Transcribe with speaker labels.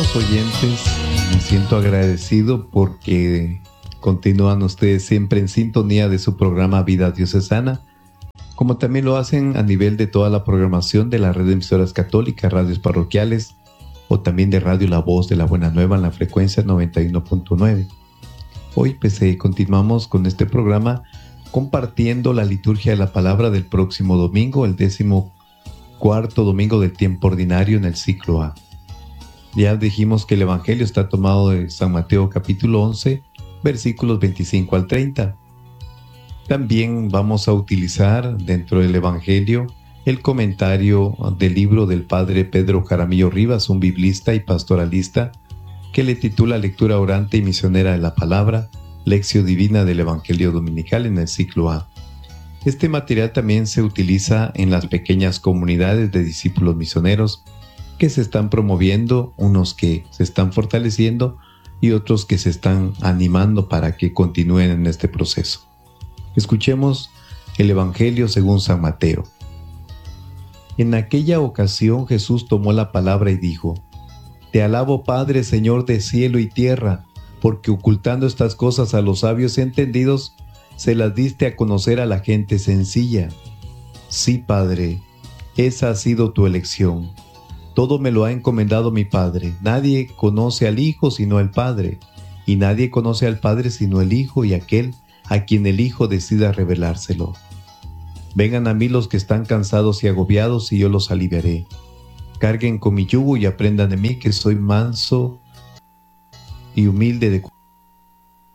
Speaker 1: Estimados oyentes, me siento agradecido porque continúan ustedes siempre en sintonía de su programa Vida Diocesana, como también lo hacen a nivel de toda la programación de la red de emisoras católicas, radios parroquiales o también de Radio La Voz de la Buena Nueva en la frecuencia 91.9. Hoy continuamos con este programa compartiendo la liturgia de la palabra del próximo domingo, el 14º domingo del tiempo ordinario en el ciclo A. Ya dijimos que el Evangelio está tomado de San Mateo capítulo 11, versículos 25 al 30. También vamos a utilizar dentro del Evangelio el comentario del libro del padre Pedro Jaramillo Rivas, un biblista y pastoralista, que le titula Lectura orante y misionera de la palabra, Lección Divina del Evangelio Dominical en el ciclo A. Este material también se utiliza en las pequeñas comunidades de discípulos misioneros que se están promoviendo, unos que se están fortaleciendo y otros que se están animando para que continúen en este proceso. Escuchemos el Evangelio según San Mateo. En aquella ocasión Jesús tomó la palabra y dijo: Te alabo, Padre, Señor de cielo y tierra, porque ocultando estas cosas a los sabios y entendidos, se las diste a conocer a la gente sencilla. Sí, Padre, esa ha sido tu elección. Todo me lo ha encomendado mi Padre. Nadie conoce al Hijo sino el Padre, y nadie conoce al Padre sino el Hijo y aquel a quien el Hijo decida revelárselo. Vengan a mí los que están cansados y agobiados, y yo los aliviaré. Carguen con mi yugo y aprendan de mí, que soy manso y humilde de corazón.